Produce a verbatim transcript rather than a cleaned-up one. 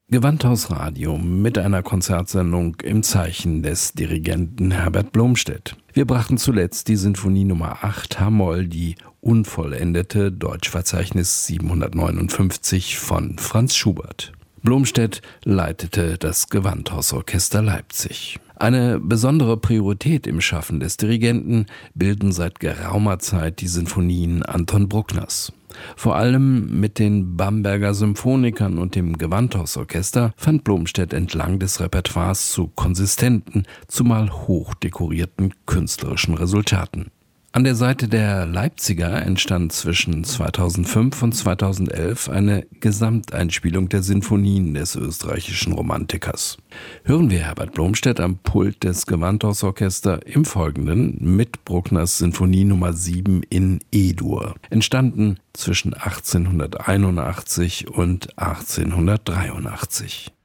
Gewandhaus Radio mit einer Konzertsendung im Zeichen des Dirigenten Herbert Blomstedt. Wir brachten zuletzt die Sinfonie Nummer acht H-Moll, die unvollendete, Deutschverzeichnis siebenhundertneunundfünfzig von Franz Schubert. Blomstedt leitete das Gewandhausorchester Leipzig. Eine besondere Priorität im Schaffen des Dirigenten bilden seit geraumer Zeit die Sinfonien Anton Bruckners. Vor allem mit den Bamberger Symphonikern und dem Gewandhausorchester fand Blomstedt entlang des Repertoires zu konsistenten, zumal hochdekorierten künstlerischen Resultaten. An der Seite der Leipziger entstand zwischen zweitausendfünf und zweitausendelf eine Gesamteinspielung der Sinfonien des österreichischen Romantikers. Hören wir Herbert Blomstedt am Pult des Gewandhausorchesters im Folgenden mit Bruckners Sinfonie Nummer sieben in E-Dur, entstanden zwischen achtzehnhunderteinundachtzig und achtzehnhundertdreiundachtzig.